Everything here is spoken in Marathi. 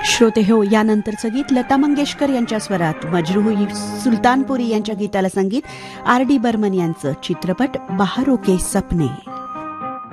श्रोते हो, यानंतरचं गीत लता मंगेशकर यांच्या स्वरात, मजरूह सुलतानपुरी यांच्या गीताला संगीत आर डी बर्मन यांचं. चित्रपट बहारों के सपने.